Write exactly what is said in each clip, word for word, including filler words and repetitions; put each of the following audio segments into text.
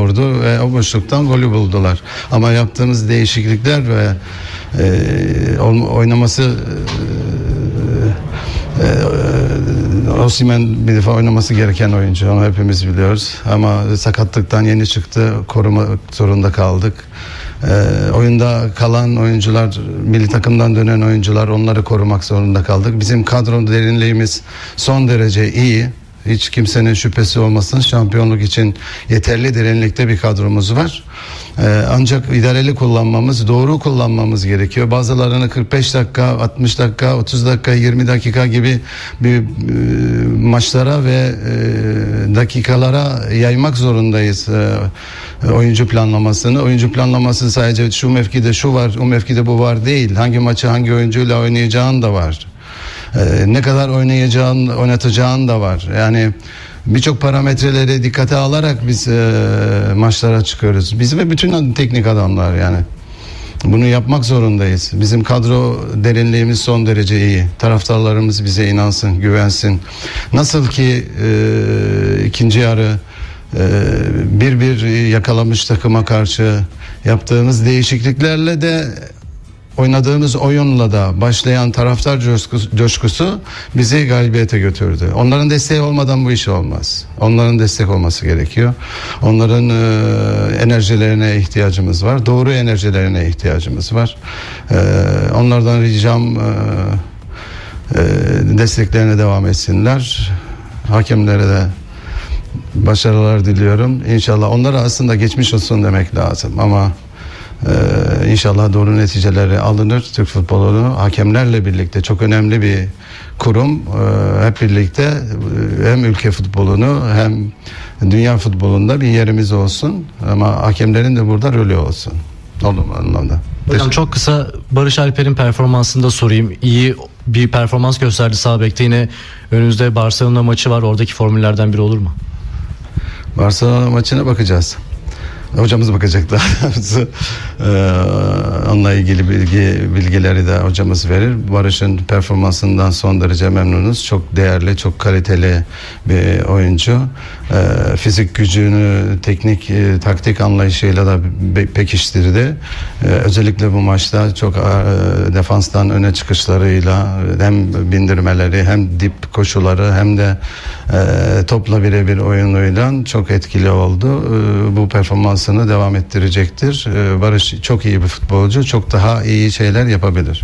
vurdu ve o boşluktan golü buldular. Ama yaptığımız değişiklikler ve e, oynaması e, e, Osimhen bir defa oynaması gereken oyuncu, onu hepimiz biliyoruz. Ama sakatlıktan yeni çıktı, korumak zorunda kaldık. Ee, oyunda kalan oyuncular, milli takımdan dönen oyuncular, onları korumak zorunda kaldık. Bizim kadro derinliğimiz son derece iyi. Hiç kimsenin şüphesi olmasın, şampiyonluk için yeterli derinlikte bir kadromuz var. Ee, ancak idareli kullanmamız, doğru kullanmamız gerekiyor. Bazılarını kırk beş dakika, altmış dakika, otuz dakika, yirmi dakika gibi bir e, maçlara ve e, dakikalara yaymak zorundayız e, oyuncu planlamasını. Oyuncu planlaması sadece şu mevkide şu var, o mevkide bu var değil. Hangi maçı hangi oyuncuyla oynayacağın da var. Ee, ne kadar oynayacağın, oynatacağın da var. Yani birçok parametreleri dikkate alarak biz e, maçlara çıkıyoruz. Biz ve bütün teknik adamlar yani. Bunu yapmak zorundayız. Bizim kadro derinliğimiz son derece iyi. Taraftarlarımız bize inansın, güvensin. Nasıl ki e, ikinci yarı e, bir bir yakalamış takıma karşı yaptığımız değişikliklerle de oynadığımız oyunla da başlayan taraftar coşkusu, coşkusu bizi galibiyete götürdü. Onların desteği olmadan bu iş olmaz. Onların destek olması gerekiyor. Onların e, enerjilerine ihtiyacımız var. Doğru enerjilerine ihtiyacımız var. E, onlardan ricam e, e, desteklerine devam etsinler. Hakemlere de başarılar diliyorum. İnşallah onlara aslında geçmiş olsun demek lazım ama Ee, inşallah doğru neticeleri alınır. Türk futbolunu hakemlerle birlikte çok önemli bir kurum. Ee, hep birlikte e, hem ülke futbolunu hem dünya futbolunda bir yerimiz olsun. Ama hakemlerin de burada rolü olsun. Olum anlamda. Hocam çok kısa Barış Alper'in performansını da sorayım. İyi bir performans gösterdi sağ bekte. Yine önümüzde Barcelona maçı var. Oradaki formüllerden biri olur mu? Barcelona maçına bakacağız. Hocamız bakacaklar. ee, onunla ilgili bilgi bilgileri de hocamız verir. Barış'ın performansından son derece memnunuz. Çok değerli, çok kaliteli bir oyuncu. Ee, fizik gücünü, teknik, e, taktik anlayışıyla da be- pekiştirdi. Ee, özellikle bu maçta çok e, defanstan öne çıkışlarıyla hem bindirmeleri hem dip koşuları hem de e, topla birebir oyunuyla çok etkili oldu. E, bu performans devam ettirecektir. Barış çok iyi bir futbolcu, çok daha iyi şeyler yapabilir.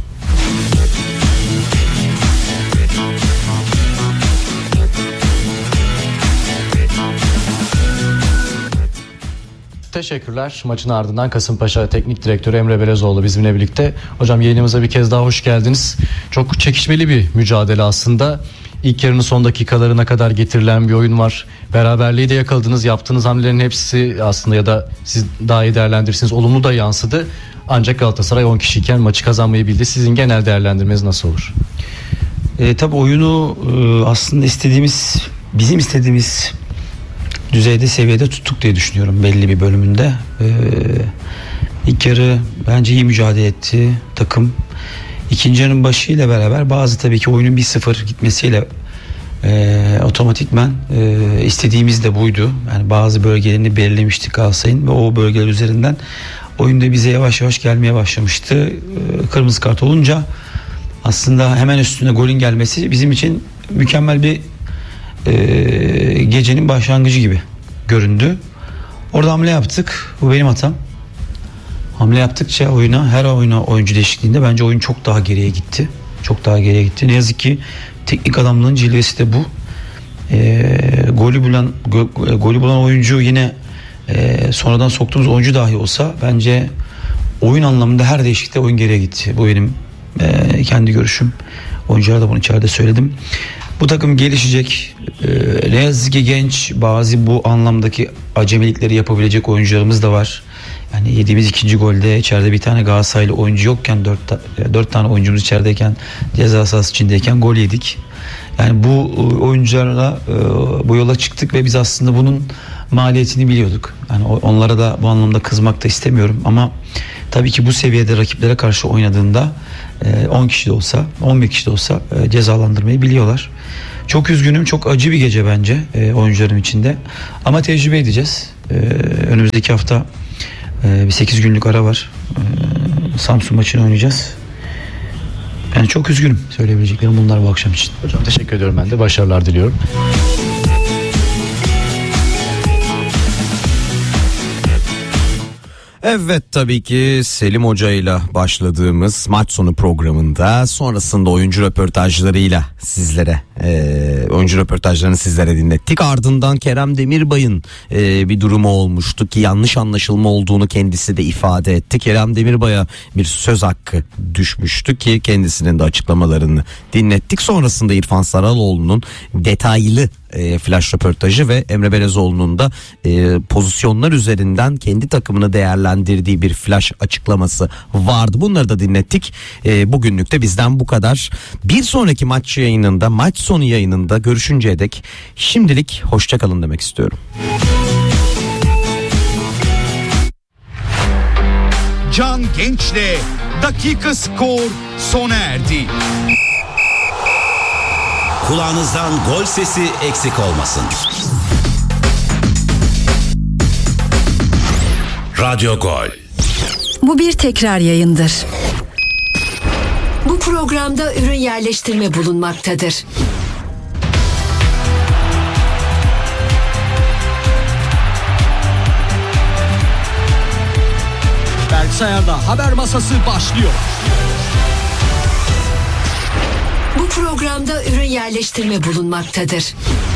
Teşekkürler. Maçın ardından Kasımpaşa Teknik Direktörü Emre Belezoğlu bizimle birlikte. Hocam yayınımıza bir kez daha hoş geldiniz. Çok çekişmeli bir mücadele aslında. İlk yarının son dakikalarına kadar getirilen bir oyun var. Beraberliği de yakaladınız. Yaptığınız hamlelerin hepsi aslında ya da siz daha iyi değerlendirirsiniz. Olumlu da yansıdı. Ancak Galatasaray on kişiyken maçı kazanmayı bildi. Sizin genel değerlendirmeniz nasıl olur? E, tabii oyunu e, aslında istediğimiz, bizim istediğimiz düzeyde, seviyede tuttuk diye düşünüyorum belli bir bölümünde. E, ilk yarı bence iyi mücadele etti takım. İkinci yarının başıyla beraber bazı tabii ki oyunun bir sıfır gitmesiyle e, otomatikman e, istediğimiz de buydu. Yani bazı bölgelerini belirlemiştik Galatasaray'ın ve o bölgeler üzerinden oyunda bize yavaş yavaş gelmeye başlamıştı. E, kırmızı kart olunca aslında hemen üstüne golün gelmesi bizim için mükemmel bir e, gecenin başlangıcı gibi göründü. Orada hamle yaptık. Bu benim hatam. Hamle yaptıkça oyuna, her oyuna oyuncu değişikliğinde bence oyun çok daha geriye gitti. Çok daha geriye gitti. Ne yazık ki teknik adamlığın cilvesi de bu. E, golü bulan go, golü bulan oyuncu yine e, sonradan soktuğumuz oyuncu dahi olsa bence oyun anlamında her değişiklikte oyun geriye gitti. Bu benim e, kendi görüşüm. Oyunculara da bunu içeride söyledim. Bu takım gelişecek. E, ne yazık ki genç, bazı bu anlamdaki acemilikleri yapabilecek oyuncularımız da var. Yani yediğimiz ikinci golde içeride bir tane Galatasaraylı oyuncu yokken dört, ta, dört tane oyuncumuz içerideyken, ceza sahası içindeyken gol yedik. Yani bu oyuncularla bu yola çıktık ve biz aslında bunun maliyetini biliyorduk. Yani onlara da bu anlamda kızmak da istemiyorum ama tabii ki bu seviyede rakiplere karşı oynadığında on kişi de olsa, on bir kişi de olsa cezalandırmayı biliyorlar. Çok üzgünüm, çok acı bir gece bence oyuncularım içinde ama tecrübe edeceğiz. Ee, önümüzdeki hafta e, bir sekiz günlük ara var. Ee, Samsun maçını oynayacağız. Ben çok üzgünüm. Söyleyebileceklerim bunlar bu akşam için. Hocam teşekkür ediyorum, ben de başarılar diliyorum. Evet, tabii ki Selim Hoca ile başladığımız maç sonu programında sonrasında oyuncu röportajlarıyla sizlere e, oyuncu röportajlarını sizlere dinlettik. Ardından Kerem Demirbay'ın e, bir durumu olmuştu ki yanlış anlaşılma olduğunu kendisi de ifade etti. Kerem Demirbay'a bir söz hakkı düşmüştü ki kendisinin de açıklamalarını dinlettik. Sonrasında İrfan Saraloğlu'nun detaylı E, flash röportajı ve Emre Belezoğlu'nun da e, pozisyonlar üzerinden kendi takımını değerlendirdiği bir flash açıklaması vardı. Bunları da dinlettik. E, bugünlük de bizden bu kadar. Bir sonraki maç yayınında, maç sonu yayınında görüşünceye dek şimdilik hoşça kalın demek istiyorum. Can Genç'le Dakika Skor sona erdi. Kulağınızdan gol sesi eksik olmasın. Radyo Gol. Bu bir tekrar yayındır. Bu programda ürün yerleştirme bulunmaktadır. Bilgisayarda haber masası başlıyor. Bu programda ürün yerleştirme bulunmaktadır.